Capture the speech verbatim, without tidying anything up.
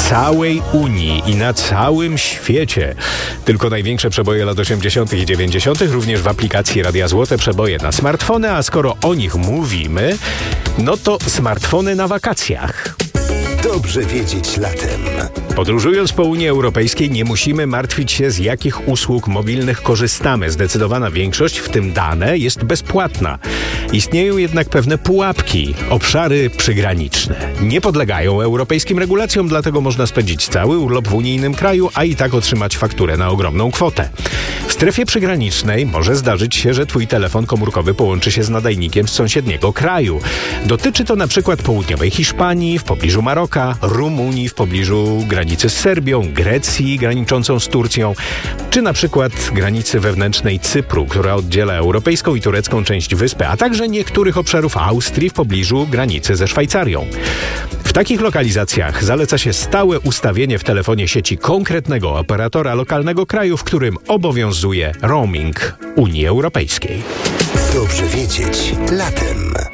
całej Unii i na całym świecie. Tylko największe przeboje lat osiemdziesiątych i dziewięćdziesiątych, również w aplikacji Radia Złote przeboje na smartfony, a skoro o nich mówimy, no to smartfony na wakacjach. Dobrze wiedzieć latem. Podróżując po Unii Europejskiej nie musimy martwić się, z jakich usług mobilnych korzystamy. Zdecydowana większość, w tym dane, jest bezpłatna. Istnieją jednak pewne pułapki, obszary przygraniczne. Nie podlegają europejskim regulacjom, dlatego można spędzić cały urlop w unijnym kraju, a i tak otrzymać fakturę na ogromną kwotę. W strefie przygranicznej może zdarzyć się, że twój telefon komórkowy połączy się z nadajnikiem z sąsiedniego kraju. Dotyczy to na przykład południowej Hiszpanii, w pobliżu Maroka, Rumunii, w pobliżu granicy z Serbią, Grecji graniczącą z Turcją, czy na przykład granicy wewnętrznej Cypru, która oddziela europejską i turecką część wyspy, a także niektórych obszarów Austrii w pobliżu granicy ze Szwajcarią. W takich lokalizacjach zaleca się stałe ustawienie w telefonie sieci konkretnego operatora lokalnego kraju, w którym obowiązuje roaming Unii Europejskiej. Dobrze wiedzieć latem.